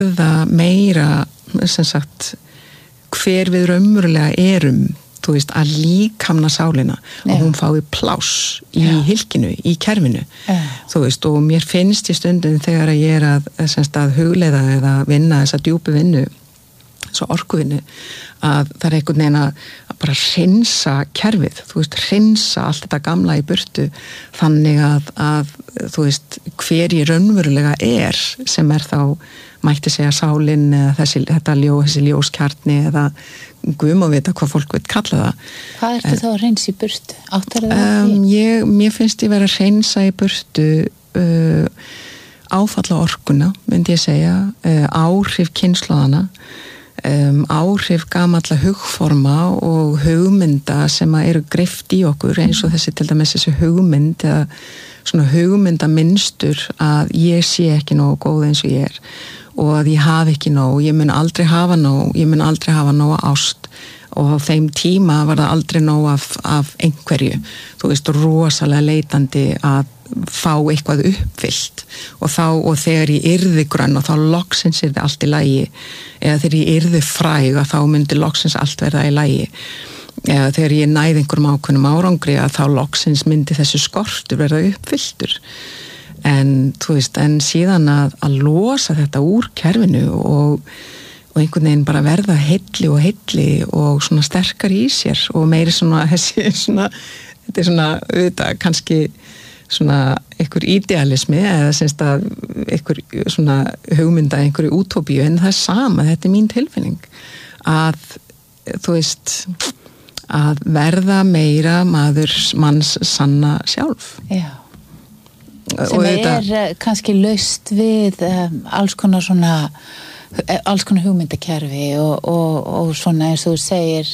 verða meira sem sagt hver við raunverulega erum, þú veist, að líkamna sálina og hún fái pláss í hylkinu, í kerfinu þú veist, og mér finnst í stundum þegar ég að hugleiða eða vinna þessa djúpu vinnu, þessa orkuvinnu, að það einhvern veginn að bara hreinsa kerfið, þú veist, hreinsa allt þetta gamla í burtu, þannig að þú veist, hver ég raunverulega sem þá mætti segja sálin eða þessi ljóskjarni eða guðum að vita hvað fólk veit kalla það. Hvað ertu þá að hreinsa í burtu? Áttar það mér finnst ég vera að hreinsa í burtu áfalla orkuna, myndi ég segja, áhrif kynslóðana, áhrif gamalla hugforma og hugmynda sem eru greift í okkur, eins og til dæmis þessi hugmynd eða svona hugmyndamynstur að ég sé ekki nógu góð eins og ég og að ég hafi ekki nóg, ég mun aldrei hafa nóg ást og á þeim tíma var það aldrei nóg af einhverju, þú veist, rosalega leitandi að fá eitthvað uppfyllt og þegar ég yrði grönn og þá loksins yrði allt í lagi eða þegar ég yrði fræg að þá myndi loksins allt verða í lagi eða þegar ég næði einhverjum ákveðnum árangri að þá loksins myndi þessu skortur verða uppfylltur en þú veist, en síðan að losa þetta úr kerfinu og einhvern veginn bara verða heilli og svona sterkar í sér og meiri svona þetta svona auðvitað kannski svona einhver idealismi eða semst að einhver svona hugmynda einhverju útópíu en það sama, þetta mín tilfinning að þú veist að verða meira manns sanna sjálf sem kannski laust við alls konar hugmyndakerfi og svona eins og þú segir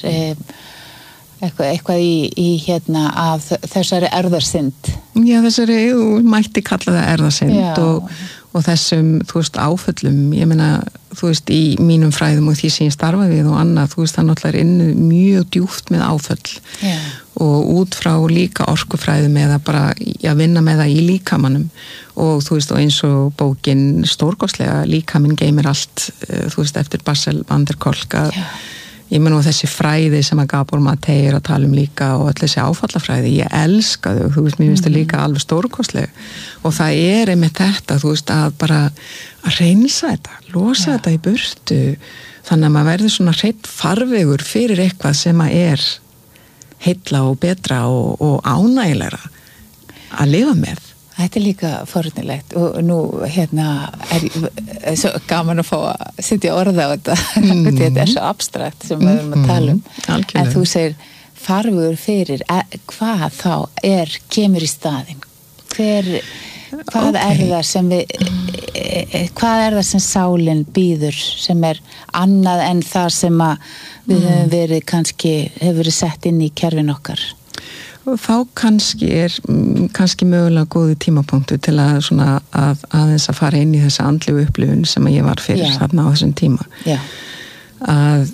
eitthvað í hérna af þessari erfðarsynd. Já, mætti kalla það erfðarsynd og þessum, þú veist, áföllum, ég meina, þú veist, í mínum fræðum og því sem ég starfa við og annað, þú veist, það náttúrulega inni mjög djúpt með áföll og út frá líka orkufræðum eða bara að vinna með það í líkamanum og þú veist, og eins og bókin stórkostlega, líkaminn geymir allt, þú veist, eftir Bessel van der Kolk ég meina og þessi fræði sem að Gabor Maté að tala líka og öll þessi áfallafræði, ég elska þau, þú veist, mér finnst það líka alveg stórkostlega og það einmitt þetta, þú veist, að bara að reynsa þetta, losa þetta í burtu, þannig að maður verður svona hreinn farvegur fyrir eitthvað sem að heilla og betra og ánægilegra að lifa með. Þetta líka forvitnilegt og nú hérna svo gaman að fá að setja orða á þetta þetta svo abstrakt sem við erum að tala algjörlega. En þú segir farvegur fyrir hvað þá kemur í staðinn hvað það sem hvað það sem sálin býður sem annað en það sem að við höfum verið hefur verið sett inn í kerfin okkar og þá kannski mögulega góðu tímapunktu til að svona aðeins að fara inn í þessa andlegu upplifun sem ég var fyrir þarna á þessum tíma að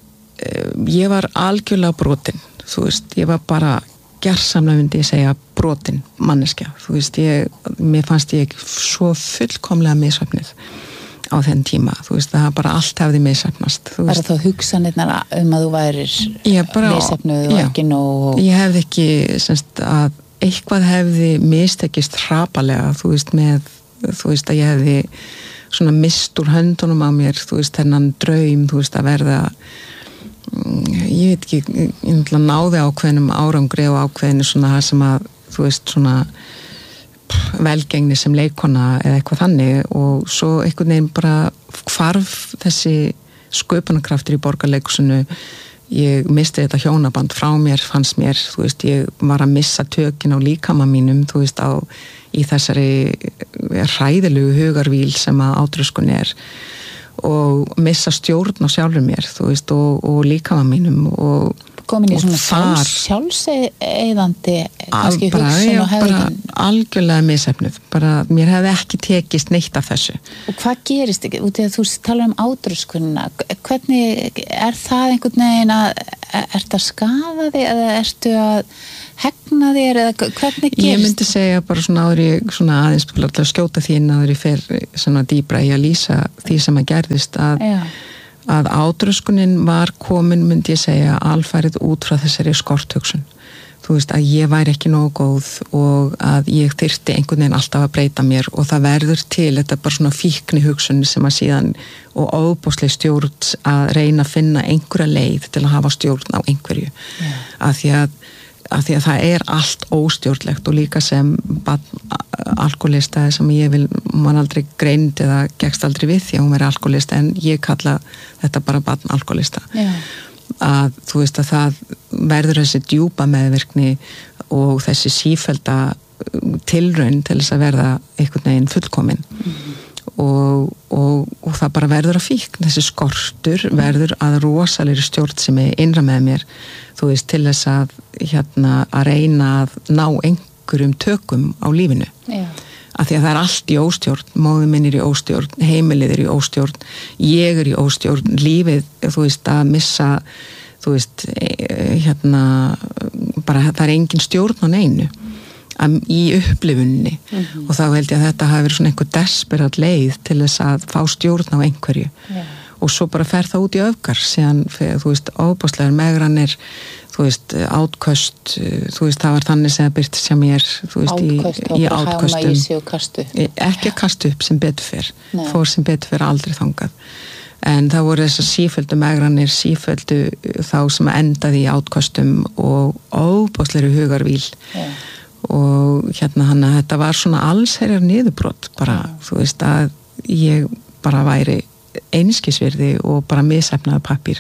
ég var algjörlega brotin, þú veist, ég var bara gersamlega myndi ég segja brotin manneskja, þú veist, mér fannst ég svo fullkomlega misjöfnuð á þenn tíma, þú veist, það bara allt hefði misjöfnast. Var það þá hugsanirnar að þú værir misjöfnuð og ekki nóg? Ég hefði ekki, semst að eitthvað hefði mistekist hrapalega, þú veist, að ég hefði svona mist úr höndunum á mér, þú veist, þennan draum, þú veist, að verða ég veit ekki, ég náði ákveðnum árangri og ákveðinu svona sem að, þú veist, svona velgengni sem leikona eða eitthvað þannig og svo einhvern veginn bara hvarf þessi sköpunarkraftur í Borgarleikhúsinu ég misti þetta hjónaband frá mér fannst mér, þú veist, ég var að missa tökin á líkama mínum, þú veist, í þessari hræðilegu hugarvíl sem að átröskun og missa stjórn á sjálfur mér, þú veist, og líkama mínum og komin í svona sjálfseyðandi kannski hugsun og bara algjörlega misefnuð, bara mér hefði ekki tekist neitt af þessu. Og hvað gerist ekki, út í að þú talar átröskunina, hvernig það einhvern veginn að ertu að skaða þig eða ertu að hegna þér eða hvernig gerst? Ég myndi segja bara svona áður ég svona aðeins til að skjóta þín áður ég fer svona dýbra í að lýsa því sem að gerðist að átröskunin var komin, myndi ég segja, alfærið út frá þessari skorthugsun. Þú veist, að ég væri ekki nógu góð og að ég þyrfti einhvern veginn alltaf að breyta mér og það verður til þetta bara svona fíkni hugsun sem að síðan og ofboðsleg stjórn að reyna að finna einhverja leið til að hafa stjórn á einhverju. Af því að það er allt óstjórnlegt og líka sem alkoholista sem man aldrei greind eða gekkst aldrei við því að hún veri alkoholista en ég kalla þetta bara barn alkoholista. Að þú veist að það verður þessi djúpa meðvirkni og þessi sífellda tilraun til þess að verða einhvern veginn fullkomin og það bara verður að fíkn þessi skortur verður að rosalegri stjórnsemi innra með mér þú veist til þess að reyna að ná einhverjum tökum á lífinu af því að það er allt í óstjórn, móðir minn í óstjórn, heimilið í óstjórn, ég í óstjórn, lífið, þú veist, að missa, þú veist, bara það er engin stjórn á neinu í upplifunni og þá held ég að þetta hafi verið svona einhver desperat leið til þess að fá stjórn á einhverju og svo bara fer það út í öfgar síðan, þú veist, óbáslegar megranir þú veist, átköst þú veist, það var þannig sem það byrtist hjá mér þú veist, í átköstum ekki að kastu upp sem betur fyrr fór sem betur fyrr aldrei þangað en það voru þessar sífelldu megranir sífelldu þá sem endaði í átköstum og óbáslegri hugarvíl og hann að þetta var svona allsherjar niðurbrot bara, þú veist, að ég bara væri einskisvirði og bara misefnaði pappír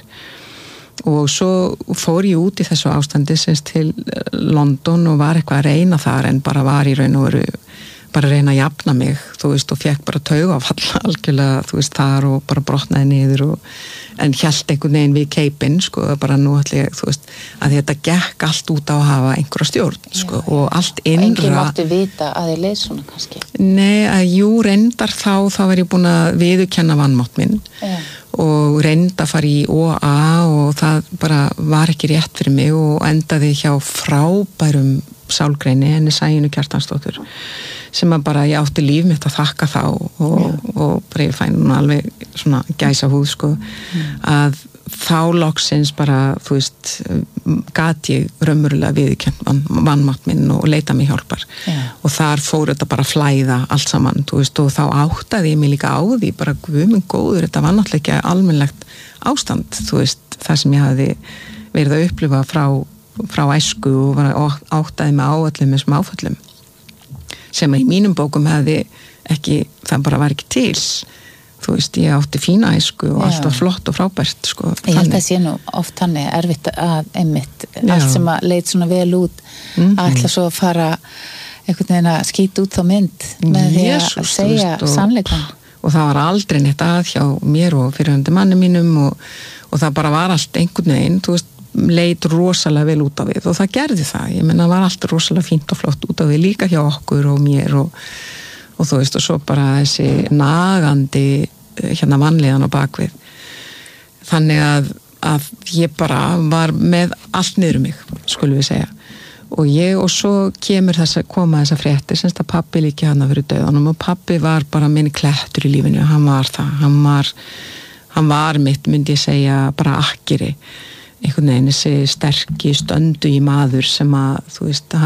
og svo fór ég út í þessu ástandi semst til London og var eitthvað að reyna þar en bara var í raun og veru bara að reyna að jafna mig, þú veist, og fekk bara taugafall algjörlega, þú veist, þar og bara brotnaði niður en hélt einhvern veginn við keipinn, sko, bara nú ætli ég, þú veist, að þetta gekk allt út á að hafa einhverja stjórn, sko, og allt innra. Og enginn mátti vita að þið leið svona kannski? Nei, að jú, reyndar þá var ég búin að viðurkenna vanmátt minn og reynda að fara í OA og það bara var ekki rétt fyrir mig og endaði hjá frábærum sálgreini, henni Sæunni Kjartansdóttur sem að bara ég átti líf mitt að þakka þá og bara ég fæn núna alveg svona gæsa húð sko að þá loksins bara þú veist gat ég raunverulega viðurkennt vanmátt minn og leita mig hjálpar og þar fór þetta bara að flæða allt saman þú veist og þá áttaði ég mig líka á því bara guð minn góður þetta var náttúrulega ekki almennilegt ástand þú veist það sem ég hafði verið að upplifa frá æsku og áttaði mig á öllum þessum áföllum sem í mínum bókum hefði ekki, það bara var ekki til þú veist, ég átti fína æsku og allt var flott og frábært sko, ég held að sé nú oft þannig erfitt að einmitt, allt sem að leit svona vel út að ætla svo að fara einhvern veginn að skýta út þá mynd með því að segja sannleikann og það var aldrei neitt að hjá mér og fyrirhandi manni mínum og það bara var allt einhvern veginn, þú veist leit rosalega vel út á við og það gerði það, ég menna var allt rosalega fínt og flott út á við líka hjá okkur og mér og þú veist og svo bara þessi nagandi vanlíðan á bakvið þannig að ég bara var með allt niður mig, skulum við segja og svo koma þessa fréttir semst að pabbi líki hana fyrir dauðanum og pabbi var bara minn klettur í lífinu, hann var það hann var mitt, myndi ég segja bara akkeri einhvern veginn þessi sterki stöndu í maður sem að þú veist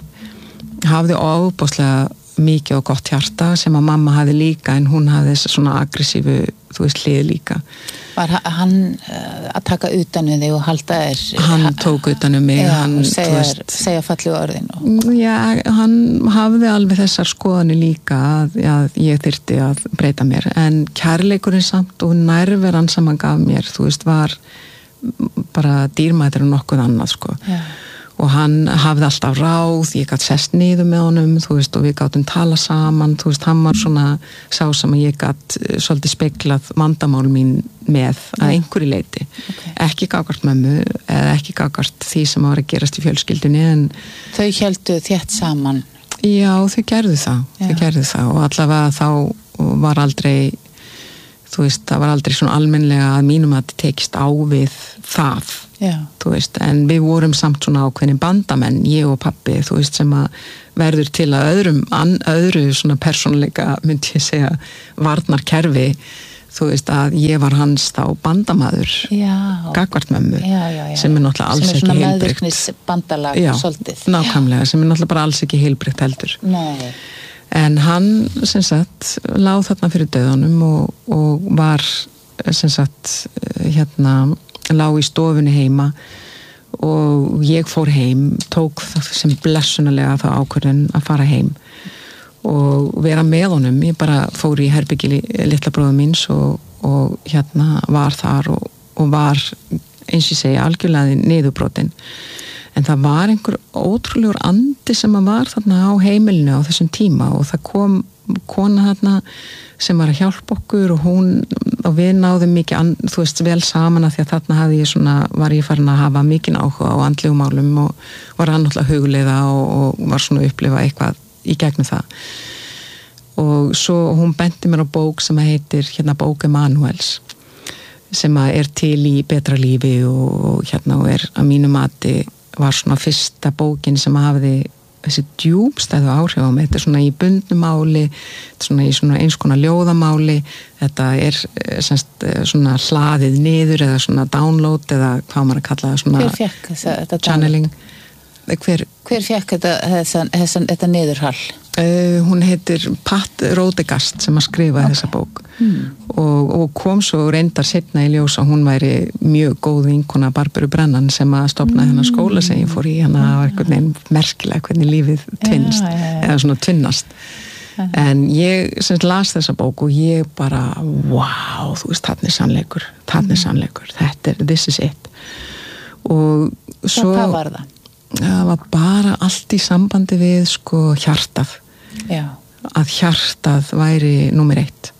hafði ofboðslega mikið og gott hjarta sem að mamma hafði líka en hún hafði þessi svona aggressífu þú veist hlið líka Var hann að taka utan um þig og halda þér hann tók utan um mig segja fallegu orðin Já, hann hafði alveg þessar skoðanir líka að ég þyrfti að breyta mér en kærleikurinn samt og nærveran sem hann gaf mér þú veist var bara dýrmætur en nokkuð annað sko og hann hafði alltaf ráð ég gat sest niður með honum þú veist og við gátum tala saman þú veist hann var svona sá sem ég gat svolítið speglað vandamál mín með að einhverju leiti ekki gagvart mömmu eða ekki gagvart því sem var að gerast í fjölskyldunni en Þau héldu þétt saman Já, þau gerðu það og allavega þá var aldrei þú veist, það var aldrei svona almennlega að mínum að tekist á við það, þú veist, en við vorum samt svona ákveðin bandamenn, ég og pabbi, þú veist, sem að verður til að öðru svona persónuleika, myndi ég segja, varnarkerfi, þú veist, að ég var hans þá bandamaður, gagvart mömmu, sem náttúrulega alls ekki heilbrigt. Sem svona meðvirknisbandalag svolítið. Nákvæmlega, sem náttúrulega bara alls ekki heilbrigt heldur. Nei. En hann, sem sagt, lá þarna fyrir dauðanum og var, sem sagt, lá í stofunni heima og ég fór heim, tók það sem blessunarlega þá ákvörðun að fara heim og vera með honum. Ég bara fór í herbyggi litla bróður míns og var þar og var, eins og segja, algjörlega niðurbrotin. En það var einhver ótrúlegur andi sem að var þarna á heimilinu á þessum tíma og það kom kona þarna sem var að hjálpa okkur og við náðum mikið, þú veist, vel saman að því að þarna var ég farin að hafa mikinn áhuga á andlegum málum og var hann náttúrulega hugleiða og var svona að upplifa eitthvað í gegnum það. Og svo hún benti mér á bók sem heitir bók Emanuels sem er til í betra lífi og er að mínu mati var svona fyrsta bókin sem hafði þessi djúpstæðu áhrif á mig. Þetta er svona í bundnu máli, þetta er svona í svona eins konar ljóðamáli, þetta er semst svona hlaðið niður eða svona download eða hvað maður að kalla það svona. Hver fékk þetta channeling? Hver fékk þetta niðurhall? Hún heitir Pat Rodegast sem að skrifa þessa bók og kom svo reyndar seinna í ljós að hún væri mjög góð vinkona Barbaru Brennan sem að stofnaði þennan skóla sem ég fór í, var einhvern veginn merkilega hvernig lífið tvinnst eða svona tvinnast. En ég sem las þessa bók og ég bara wow, þú veist, þarna er sannleikur, þetta er, this is it. Og svo hvað var það? Það var bara allt í sambandi við hjartað. Að hjartað væri númer 1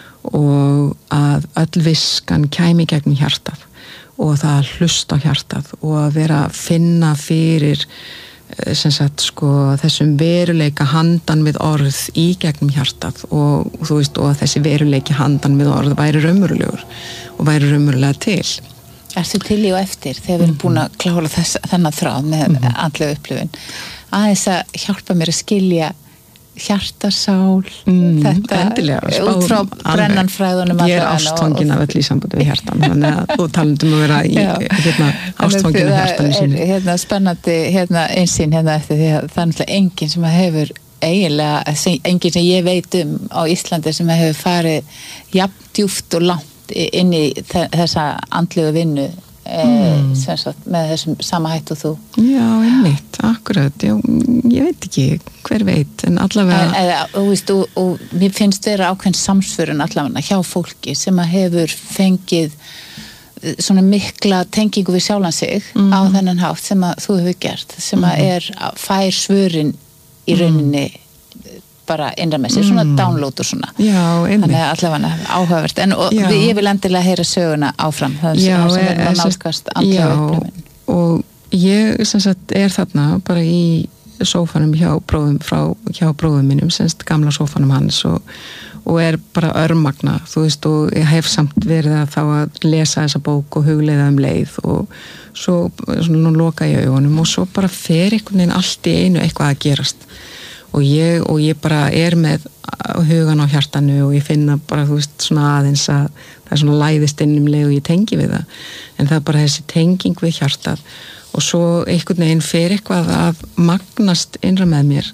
og að öll viskan kæmi gegnum hjartað og það að hlusta á hjartað og að vera að finna fyrir sem sagt þessum veruleika handan við orð í gegnum hjartað og þú veist og að þessi veruleiki handan við orð væri raunverulegur og væri raunverulega til. Ertu til í og eftir þegar við erum búin að klára þennan þráð með andlega upplifun aðeins að hjálpa mér að skilja hjartasál þetta endilega, út frá brennanfræðunum ég er ástfangin af öll í sambandi við hjartan þannig að þú talandum að vera í ástfangin af hjartanu sínu spennandi einsýn eftir því að það er náttúrulega enginn sem hefur eiginlega, enginn sem ég veit á Íslandi sem hefur farið jafn djúpt og langt inn í þessa andlegu vinnu sem sagt, með þessum sama hætt og þú. Já, einmitt, akkurat, ég veit ekki, hver veit, en allavega... Þú veist, og mér finnst þeirra ákveðin samsvörun allavega hjá fólki sem að hefur fengið svona mikla tengingu við sjálfan sig á þennan hátt sem að þú hefur gert, sem að fær svörin í rauninni bara innra með sér, svona download og svona. Já, einmitt. Þannig að allavega áhugavert. En ég vil endilega heyra söguna áfram. Það sem er að nálgast andlega upplifun. Og ég sem sagt þarna bara í sófanum hjá bróðum mínum, sem sagt gamla sófanum hans og bara örmagna, þú veist, og ég hef samt verið að þá að lesa þessa bók og hugleiða leið og svo svona loka ég augunum og svo bara fer einhvern veginn allt í einu eitthvað að gerast. Og ég bara með hugan á hjartanu og ég finna bara, þú veist, svona aðeins að það er svona læðist innumleg og ég tengi við það. En það er bara þessi tenging við hjartað og svo einhvern veginn fer eitthvað að magnast innra með mér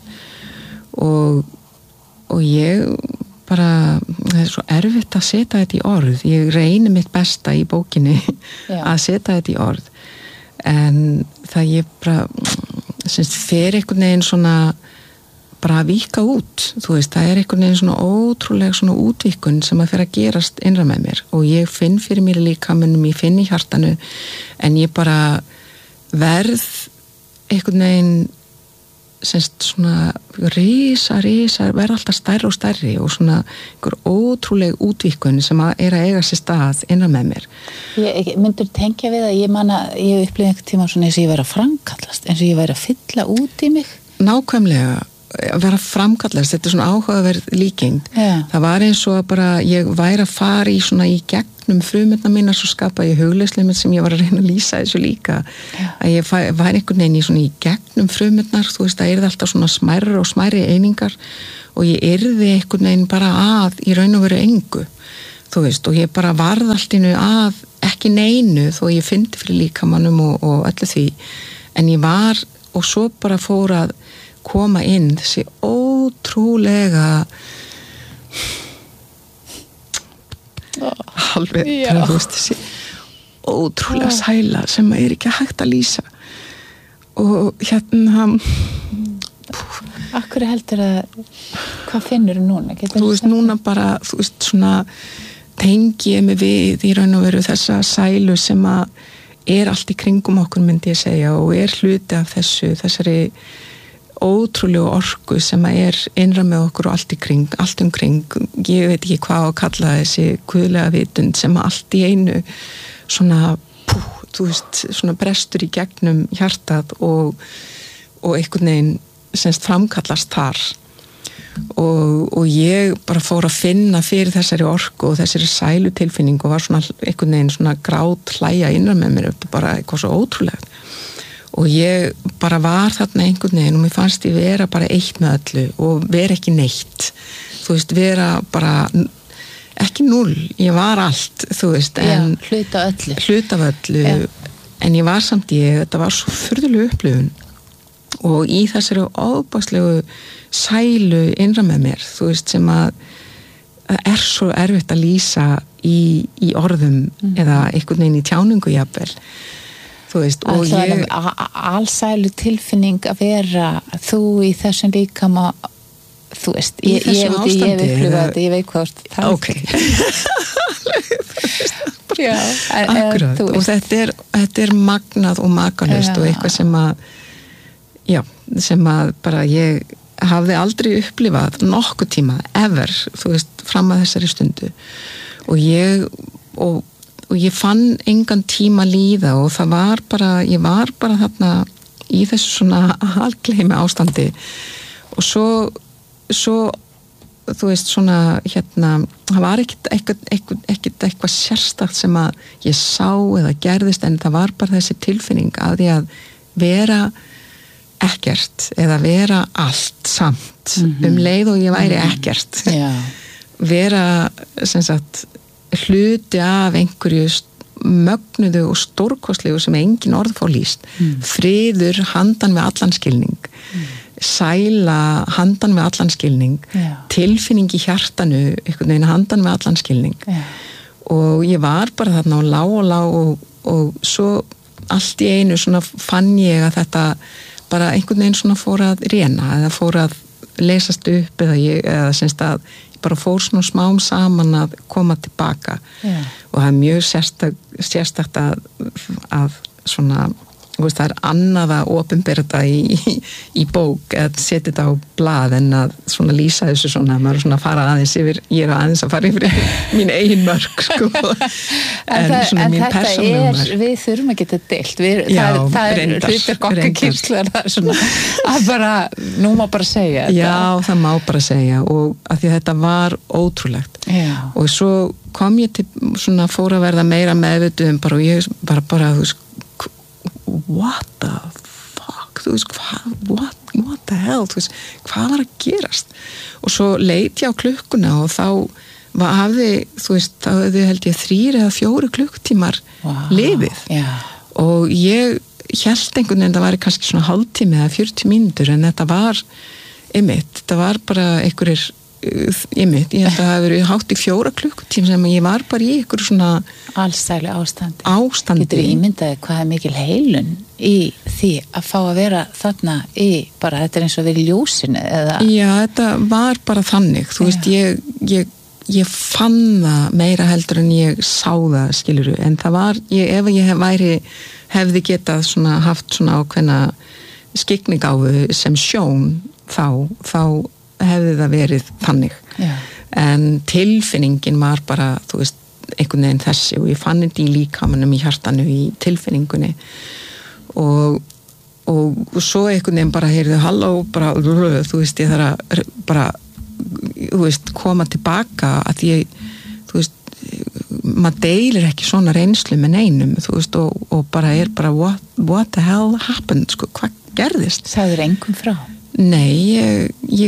og ég bara, það er svo erfitt að setja þetta í orð. Ég reyni mitt besta í bókinni að setja þetta í orð. En það ég bara, fer einhvern veginn svona bara að víka út, þú veist, það er einhvern veginn svona ótrúlega svona útvíkun sem að fyrir að gerast innra með mér og ég finn fyrir mér í líkamanum, ég finn í hjartanu en ég bara verð einhvern veginn semst svona verð alltaf stærri og stærri og svona einhver ótrúleg útvíkun sem að eiga sér stað innra með mér. Ég myndur tengja við að ég upplifði einhvern tíma svona eins og ég væri að framkallast, eins og ég væri að fylla út í mig. Nákvæmlega vera framkallast, þetta svona áhugaverð líking. Það var eins og að bara ég væri að fara í svona í gegnum frumurnar mínar, svo skapa ég hugleyslimið sem ég var að reyna að lýsa þessu líka. Að ég væri einhvern veginn í svona í gegnum frumurnar, þú veist, það yrði alltaf svona smærri og smærri einingar og ég yrði einhvern veginn bara að í raun og veru engu, þú veist, og ég bara varð alltinu að ekki neinu þó ég fyndi fyrir líkamannum og öllu því, en ég var og svo bara fór að koma inn þessi ótrúlega alveg, þú veist, þessi ótrúlega sæla sem er ekki hægt að lýsa og hérna Akkur heldur að hvað finnur núna? Þú veist, núna bara, þú veist, svona tengi ég mig við í raun og veru þessa sælu sem að er allt í kringum okkur, myndi ég segja, og er hluti af þessari ótrúlegu orku sem að er innra með okkur og allt umkring, ég veit ekki hvað að kalla þessi guðlega vitund sem að allt í einu svona, þú veist, svona brestur í gegnum hjartað og einhvern veginn semst framkallast þar og ég bara fór að finna fyrir þessari orku og þessari sælu tilfinning og var svona einhvern veginn svona grát hlæja innan með mér, þetta bara eitthvað svo ótrúlegt og ég bara var þarna einhvern veginn og mér fannst ég vera bara eitt með öllu og vera ekki neitt, þú veist, vera bara ekki núll, ég var allt, þú veist, en hluta af öllu en ég var samt þetta var svo furðuleg upplifun og í þessari ofboðslegu sælu innra með mér, þú veist, sem að er svo erfitt að lýsa í orðum eða einhvern veginn í tjáningu jafnvel, þú veist, og ég allsælu tilfinning að vera þú í þessum líkama, þú veist, ég veit hvað það ok akkurat, og þetta er magnað og makalust og eitthvað sem að bara ég hafði aldrei upplifað nokkuð tíma, ever, þú veist, fram að þessari stundu og ég fann engan tíma líða og það var bara, ég var bara þarna í þessu svona algleymi ástandi og svo þú veist, svona hérna, það var ekkert eitthvað sérstakt sem að ég sá eða gerðist, en það var bara þessi tilfinning að því að vera ekkert eða vera allt samt leið og ég væri ekkert vera sem sagt hluti af einhverju mögnuðu og stórkostlegu sem engin orð fá lýst friður handan við allan skilning sæla handan við allan skilning tilfinning í hjartanu einhvern veginn handan við allan skilning og ég var bara þarna og lá og svo allt í einu svona fann ég að þetta bara einhvern veginn svona fór að rena eða fór að leysast upp eða semst að ég bara fór svona smám saman að koma tilbaka og það er mjög sérstakt að svona, veist, það er annað að opinbera þetta í bók eða setja þetta á blað en að svona lýsa þessu svona, maður svona fara aðeins yfir, ég er aðeins að fara yfir mín eigin mörk sko en svona mín persónum mörk. Við þurfum að geta deilt, það er hlutverk okkar kynslur, það er svona að bara, nú má bara segja þetta. Já, það má bara segja og að því að þetta var ótrúlegt og svo kom ég til svona fór að verða meira meðvituð bara og ég bara þú veist what the fuck, þú veist, what the hell, þú veist, hvað var að gerast og svo leit ég á klukkuna og þá hafði, þú veist, þá hefði held ég 3 eða 4 klukktímar lifið og ég hélt einhvern veginn það væri kannski svona hálftími eða 40 mínútur en þetta var þetta var bara einhverjir ég held að það hefði verið hátt í 4 klukkutíma sem ég var bara í einhverju svona allsælu ástandi. Getur ímyndaði hvað er mikil heilun í því að fá að vera þarna í bara, þetta er eins og við ljósinu eða? Já, þetta var bara þannig, þú veist, ég fann það meira heldur en ég sá það, skilurðu, en það var, ef ég hefði getað svona haft svona ákveðna skyggnigáfu sem sjón þá hefði það verið þannig en tilfinningin var bara þú veist, einhvern veginn þessi og ég fann þetta í líkamanum í hjartanu í tilfinningunni og og svo einhvern veginn bara heyrðu halló, bara, þú veist, ég þarf að bara, þú veist, koma tilbaka að ég, þú veist, maður deilir ekki svona reynslu með neinum, þú veist, og bara bara what the hell happened, sko, hvað gerðist? Sagðir engum frá? Nei,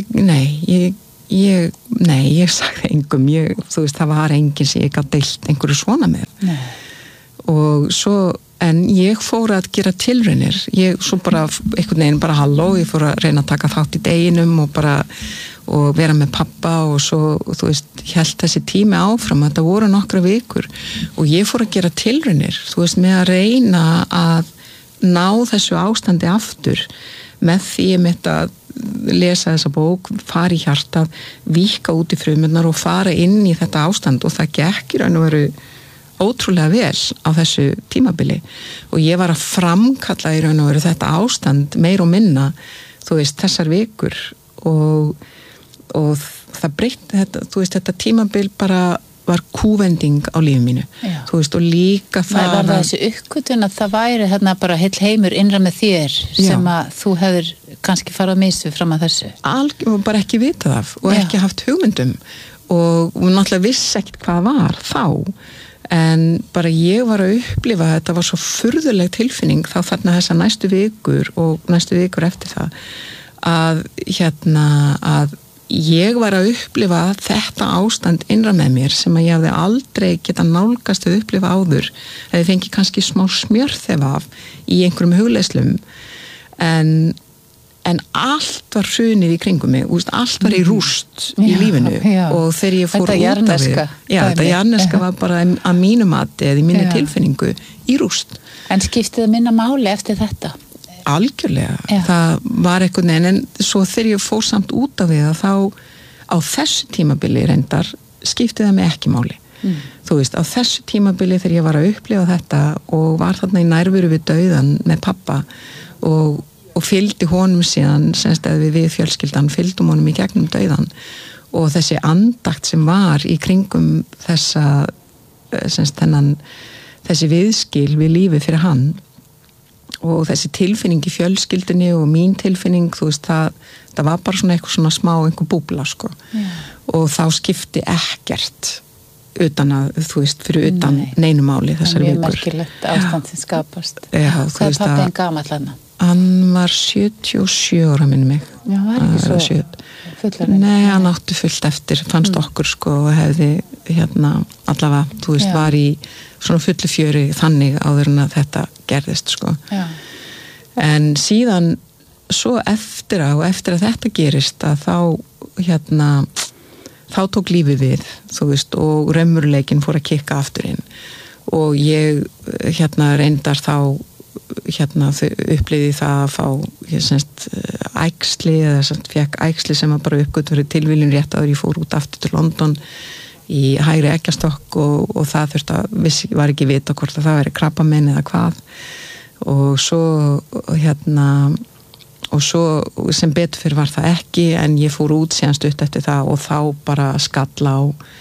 ég sagði engum, þú veist, það var enginn sem ég gat deilt einhverju svona með. Nei. Og svo, en ég fór að gera tilraunir, ég svo bara einhvern veginn bara halló, ég fór að reyna að taka þátt í deginum og vera með pappa og svo, þú veist, hélt þessi tími áfram, þetta voru nokkra vikur og ég fór að gera tilraunir, þú veist, með að reyna að ná þessu ástandi aftur með því mitt að lesa þessa bók, fara í hjartað, víkka út í frumurnar og fara inn í þetta ástand og það gekk í raun og veru ótrúlega vel á þessu tímabili og ég var að framkalla í raun og veru þetta ástand meir og minna, þú veist, þessar vikur og það breytti þetta, þú veist, þetta tímabil bara var kúvending á lífi mínu. Já. Þú veist, og líka það var þessi uppgötvun að það væri hérna bara heill heimur innra með þér sem að þú hefur kannski farað misvið fram að þessu. Og bara ekki vitað af og ekki haft hugmyndum og náttúrulega vissi ekkert hvað var þá en bara ég var að upplifa þetta var svo furðuleg tilfinning þá þarna þessa næstu vikur eftir það að ég var að upplifa þetta ástand innra með mér sem að ég hafði aldrei geta nálgast að upplifa áður eða fengi kannski smá smjörþef af í einhverjum hugleiðslum en allt var hrunið í kringum mig, allt var í rúst í lífinu og þegar ég fór út af því þetta jarneska var bara að mínu mati eða í minni tilfinningu í rúst. En skiptið að minna máli eftir þetta? Algjörlega, það var einhvern veginn en svo þegar ég fór samt út af því að þá á þessu tímabili reyndar skipti það mig ekki máli þú veist, á þessu tímabili þegar ég var að upplifa þetta og var þarna í nærveru við dauðan með pappa og fylgdi honum síðan semst að við fjölskyldan fylgdum honum í gegnum dauðan og þessi andakt sem var í kringum þessa semst þessi viðskil við lífi fyrir hann og þessi tilfinning í fjölskyldunni og mín tilfinning, þú veist, það var bara svona eitthvað svona smá einhver búbla, sko. Og þá skipti ekkert utan að, þú veist, fyrir utan neinu máli þessar vikur. Mjög merkilegt ástand sem skapast. Já, hvað er pappin gamall hann? Hann var 77 ára minni mig. Já, það er ekki svo fullar. Nei, hann átti fullt eftir, fannst okkur, sko, og hefði, allavega, þú veist, var í svona fullu fjöri þannig áður en að þetta gerðist, sko. Já. En síðan svo eftir að þetta gerist að þá tók lífið við, þú veist, og raunveruleikinn fór að kikka aftur inn og ég reyndar þá upplýði það að fá æxli eða fekk æxli sem var bara uppgöt fyrir tilviljun rétt áður ég fór út aftur til London í hægri eggjastokk og það þurfti að var ekki vita hvort að það væri krabbamein eða hvað og svo sem betur fyrir var það ekki en ég fór út síðan stutt eftir það og þá bara skalla á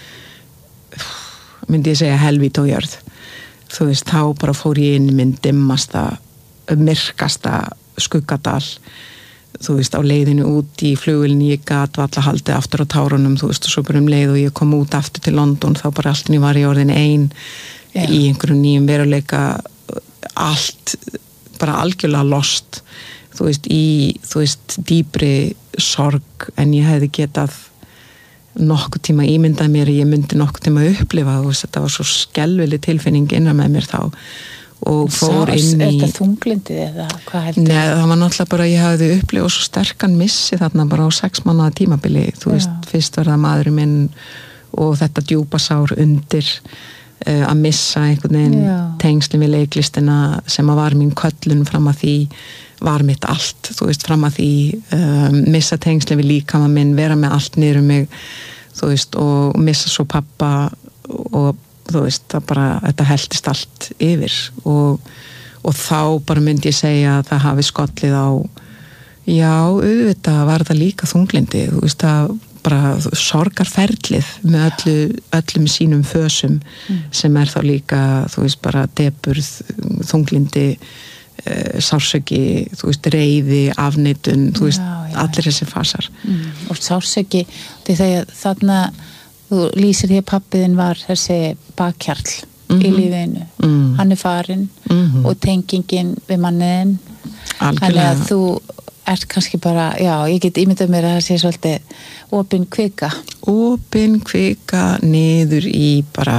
myndi ég segja helvíti og jörð þú veist, þá bara fór ég inn í minn dimmasta, myrkasta skuggadal þú veist, á leiðinu út í flugvélni ég gat valla haldið aftur á tárunum þú veist, og svo bara leið og ég kom út aftur til London þá bara allt í var ég orðin ein í einhverjum nýjum veruleika allt bara algjörlega lost þú veist, dýpri sorg en ég hefði getað nokkuð tíma ímyndað mér ég myndi nokkuð tíma upplifa og þetta var svo skelfileg tilfinning innan með mér þá og fór inn í þetta þunglindið eða hvað heldur? Nei, það var náttúrulega bara ég hafði upplifað svo sterkan missi þarna bara á 6 mánaða tímabili þú veist, fyrst var það maðurinn minn og þetta djúpa sár undir að missa einhvern veginn tengslin við leiklistina sem að var mín köllun fram að því var mitt allt, þú veist, fram að því missa tengslin við líkama minn vera með allt niður mig þú veist, og missa svo pappa og þú veist, það bara þetta heltist allt yfir og þá bara myndi ég segja að það hafi skollið á auðvitað var það líka þunglindi, þú veist, það bara sorgarferlið með öllum sínum fösum sem þá líka, þú veist, bara deburð, þunglindi sársauki, þú veist, reiði, afneitun, þú veist, allir þessi fasar. Og sársauki, þegar þarna þú lýsir því að pabbiðin var þessi bakkjarl í lífinu. Hann farinn og tengingin við manniðin. Þannig að þú ert kannski bara, ég get ímyndað mér að það sé svolítið opin kvika. Opin kvika niður í bara,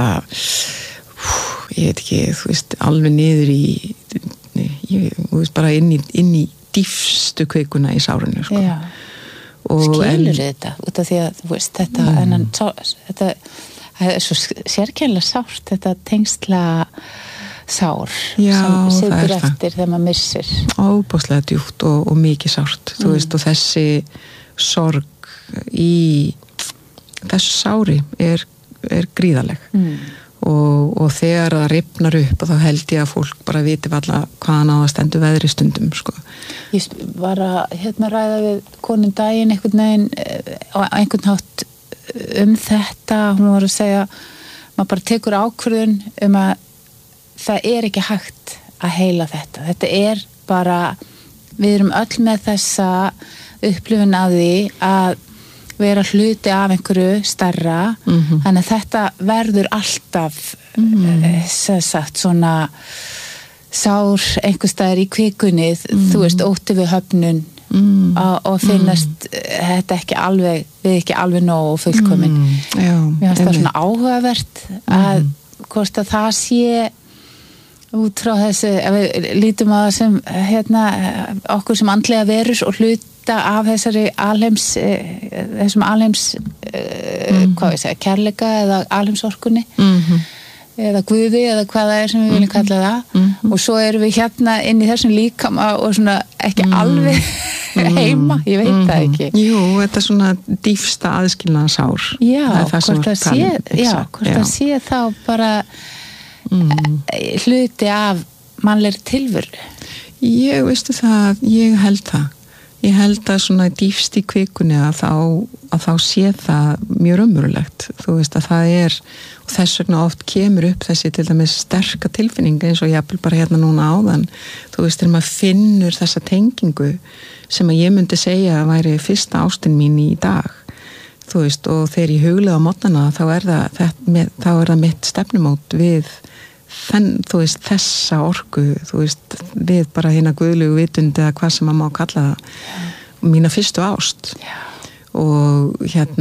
ég veit ekki, þú veist, alveg niður í, þú veist, bara inn í dýfstu kvikuna í sárinu, sko. Já. Skilur þetta, út af því að, þú veist, þetta er svo sérkennilega sárt, þetta tengsla sár sem situr eftir þegar maður missir. Óbúslega djúpt og mikið sárt, þú veist, og þessi sorg í þessu sári er gríðaleg og þegar það rifnar upp og þá held ég að fólk bara viti alla hvaðan á að stendur veðri stundum, sko. Ég var að ræða við konum daginn einhvern veginn á einhvern hátt þetta, hún var að segja maður bara tekur ákvörðun að það er ekki hægt að heila þetta er bara, við erum öll með þessa upplifun af því að vera hluti af einhverju stærra, þannig að þetta verður alltaf sem sagt svona sár einhvers staðar í kvikunni, þú veist, ótti við höfnun og finnast þetta við ekki alveg nóg og fullkomin. Mér finnst það svona áhugavert að hvort að það sé út frá þessu, ef við lítum að það sem okkur sem andlega verur og hluta af þessum alheims hvað ég segja, kærleika eða alheimsorkunni eða guði eða hvað það er sem við viljum kalla það og svo erum við inn í þessum líkama og svona ekki alveg heima, ég veit það ekki. Jú, þetta er svona dýfsta aðskilnaða sár. Hvort það sé þá bara hluti af mannlegri tilveru. Veistu það, ég held að svona dýfst í kvikunni að þá sé það mjög raunverulegt, þú veist að það er og þess vegna oft kemur upp þessi til dæmis sterka tilfinning eins og jafnvel bara hérna núna áðan, þú veist þegar maður finnur þessa tengingu sem að ég myndi segja að væri fyrsta ástin mín í dag, þú veist, og þegar ég huglega á mótnana þá er það mitt stefnumót við þú veist, þessa orku, þú veist, við bara hérna guðlegu vitund eða hvað sem maður má kalla það mína fyrstu ást og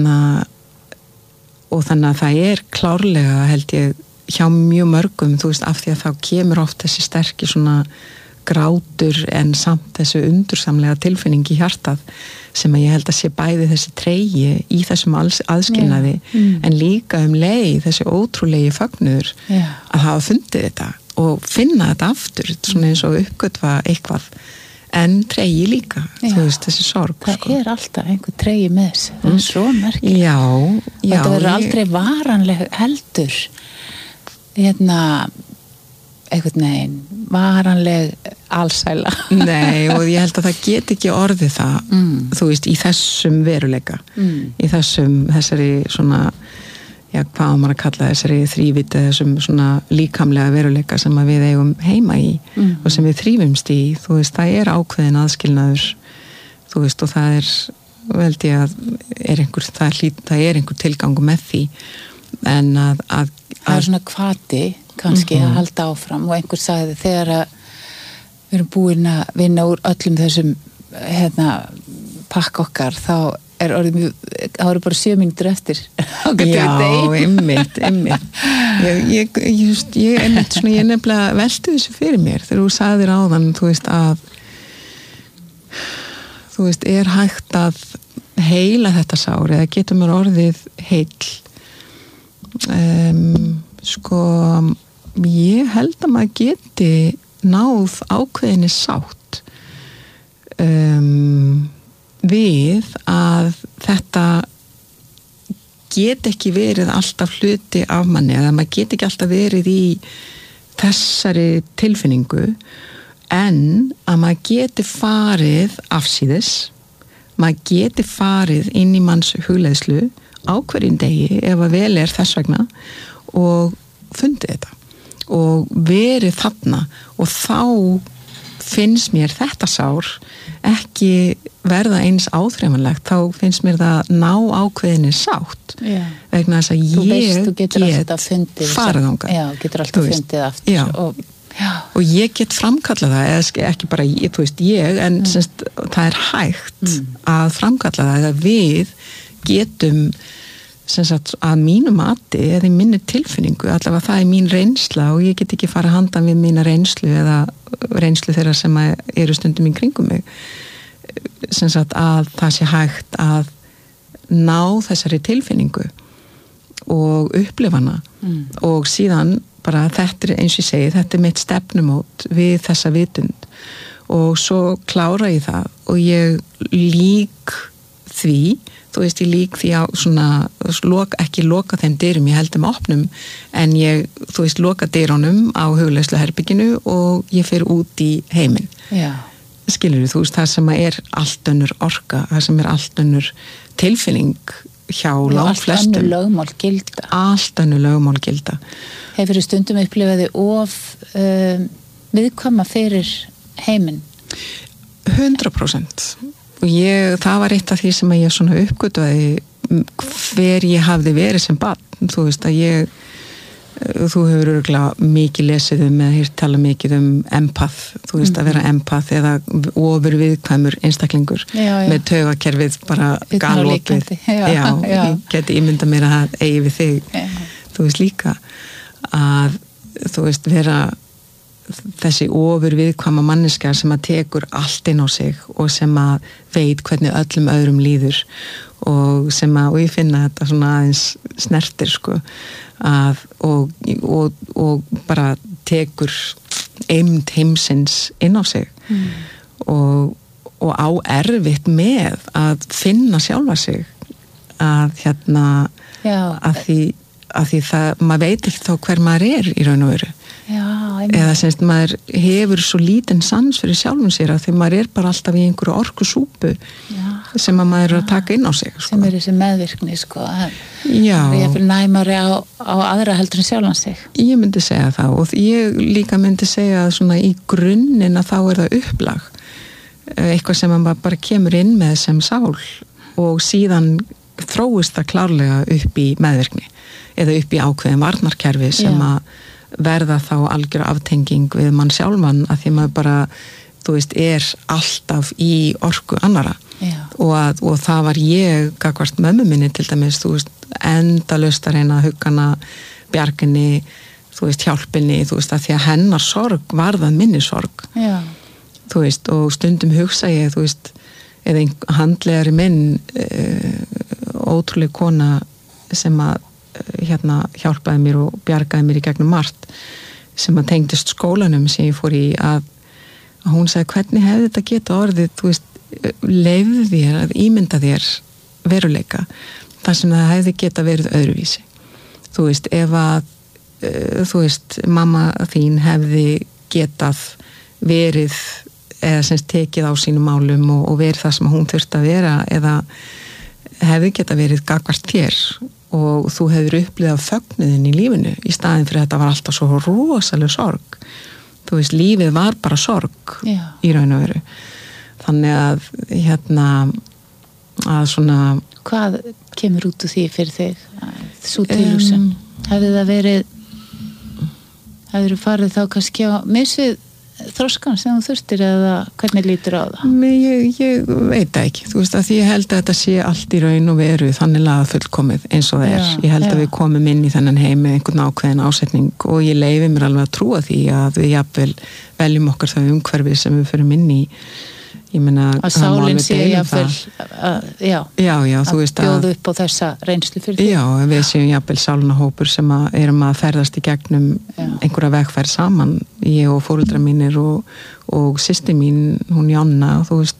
og þannig að það er klárlega held ég hjá mjög mörgum, þú veist, af því að þá kemur oft þessi sterki svona grátur en samt þessu undursamlega tilfinning í hjartað sem að ég held að sé bæði þessi tregi í þessum aðskilnaði en líka leið þessi ótrúlegi fögnuður að hafa fundið þetta og finna þetta aftur svona eins og uppgötva eitthvað en tregi líka, þú veist, þessi sorg. Það er alltaf einhver tregi með þessu, það er svo merkilegt. Já. Þetta verður aldrei varanleg heldur, einhvern veginn, varanleg alsæla. Nei, og ég held að það get ekki orðið það, þú veist, í þessum veruleika, í þessari svona, hvað maður að kalla þessari þrívíti, þessum svona líkamlega veruleika sem að við eigum heima í og sem við þrífumst í, þú veist, það er ákveðin aðskilnaður, þú veist, og það er, held ég að það er einhver tilgangu með því, en að það er svona hvati, kannski að halda áfram og einhver sagði þegar að við erum búin að vinna úr öllum þessum pakk okkar, þá er bara 7 mínútur eftir. Já, einmitt. Ég nefnilega velti þessu fyrir mér þegar þú sagðir áðan, þú veist að þú veist, er hægt að heila þetta sár eða getur mér orðið heill sko ég held að maður geti náð ákveðinni sátt við að þetta get ekki verið alltaf hluti af manni eða maður get ekki alltaf verið í þessari tilfinningu en að maður geti farið afsíðis, maður geti farið inn í manns hugleiðslu á hverjum degi ef að vel er þess vegna og fundið þetta og verið þarna og þá finnst mér þetta sár ekki verða eins áþreifanlegt, þá finnst mér það ná ákveðinni sátt vegna þess að ég get farið þangað. Já, getur alltaf fundið aftur og ég get framkallað það, eða ekki bara ég, en semst, það er hægt að framkalla það að við getum semst, að mínu mati eða í minni tilfinningu, allavega það er mín reynsla og ég get ekki fara handan við mína reynslu eða reynslu þeirra sem eru stundum í kringum mig, semst, að það sé hægt að ná þessari tilfinningu og upplifa hana og síðan bara þetta er eins og ég segi, þetta er mitt stefnumót við þessa vitund og svo klára ég það og ég lík því, ég lík því að svona, ekki loka þeim dyrum, ég held þeim opnum en ég, loka dyrunum á hugleiðsluherbygginu og ég fer út í heiminn. Skilurðu, það sem er allt önnur orka, það sem er allt önnur tilfinning hjá langflestum. Allt önnur lögmál gilda. Hefur stundum upplifaði of viðkvæma fyrir heiminn? 100%. Og það var eitt af því sem ég svona uppgötvaði hver ég hafði verið sem barn. Þú hefur örugglega mikið lesið eða tala mikið empath, að vera empath eða ofur viðkvæmur einstaklingur með taugakerfið bara galopið. Ég geti ímyndað mér að það eigi við þig. Líka að vera þessi ofur viðkvæma manneskja sem að tekur allt inn á sig og sem að veit hvernig öllum öðrum líður og ég finna þetta svona aðeins snertir og bara tekur eymd heimsins inn á sig og á erfitt með að finna sjálfa sig að að því það, maður veit ekki þá hver maður er í raun og veru. Eða semst maður hefur svo lítinn sans fyrir sjálfum sér að því maður er bara alltaf í einhverju orkusúpu sem að maður er að taka inn á sig. Sem er þessi meðvirkni, ég vil næmari á aðra heldur en sjálfan sig. Ég myndi segja það og ég líka myndi segja að svona í grunninn að þá er það upplag. Eitthvað sem maður bara kemur inn með sem sál og síðan þróist það klárlega upp í meðvirkni eða upp í ákveðin varnarkerfi sem að verða þá algjör aftenging við mann sjálfan að því maður bara, er alltaf í orku annara og það var ég gagnvart mömmu minni til dæmis, endalaust að reyna að hugga hana, bjarginni, hjálpinni, að því að hennar sorg varðan minni sorg. Og stundum hugsa ég, eða handlegari minn, ótrúleg kona sem að hjálpaði mér og bjargaði mér í gegnum margt sem að tengdist skólanum sem ég fór í að hún sagði hvernig hefði þetta geta orðið leyfðu þér að ímynda þér veruleika þar sem það hefði geta verið öðruvísi ef að mamma þín hefði getað verið eða semst tekið á sínum málum og verið það sem hún þurfti að vera eða hefði geta verið gagnvart þér og þú hefur upplifað fögnuðin í lífinu í staðin fyrir þetta var alltaf svo rosaleg sorg lífið var bara sorg í raun og veru þannig að að svona hvað kemur út úr því fyrir þig svo tilhugsun hefði það verið hefur farið þá kannski á misvið þroskan sem þú þurftir eða hvernig lítur á það? Ég veit það ekki, að því ég held að þetta sé allt í raun og veru þannig lagað fullkomið eins og það er. Ég held að við komum inn í þennan heim með einhvern ákveðin ásetning og ég leyfi mér alveg að trúa því að við jafnvel veljum okkar það umhverfið sem við förum inn í. Ég meina að sálinn sé jafnvel að bjóðu upp á þessa reynslu fyrir því. Já, við séum jafnvel sálnahópur sem erum að ferðast í gegnum einhverja vegferð saman, ég og foreldrar mínir og systir mín, hún Jonna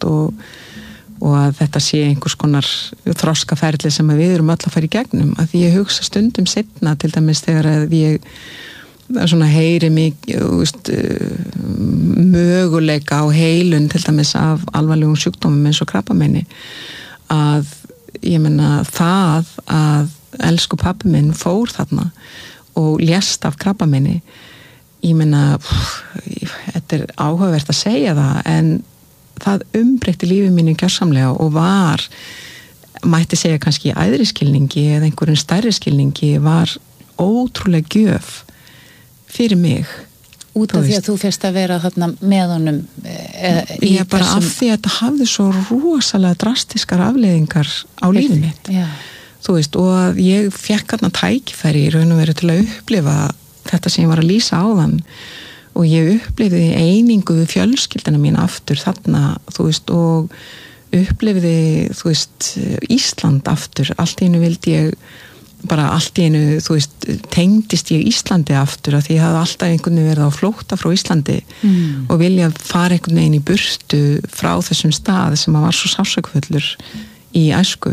og að þetta sé einhvers konar þroskaferli sem við erum öll að fara í gegnum, að því ég hugsa stundum seinna til dæmis þegar að ég svona heyri mikið möguleika á heilun til dæmis af alvarlegum sjúkdómum eins og krabbameini að ég meina það að elsku pabbi minn fór þarna og lést af krabbameini ég meina, þetta áhugavert að segja það, en það umbreytti lífið mínu gjörsamlega og var, mætti segja kannski í æðri skilningi eða einhverjum stærri skilningi, var ótrúlega gjöf fyrir mig. Út af því að þú fyrst að vera þarna með honum í bara þessum... af því að þetta hafði svo rosalega drastiskar afleiðingar á lífið mitt. Já. Þú veist, og að ég fekk þarna tækifæri í raun og veru til að upplifa þetta sem ég var að lýsa áðan, og ég upplifði einingu við fjölskyldina mín aftur þarna, þú veist, og upplifði, þú veist, Ísland aftur. Allt í einu vildi ég bara allt í einu, þú veist, tengdist ég Íslandi aftur, að því ég hafði alltaf einhvern veginn verið á flótta frá Íslandi og vilja fara einhvern veginn í burtu frá þessum stað sem var svo sársaukfullur í æsku.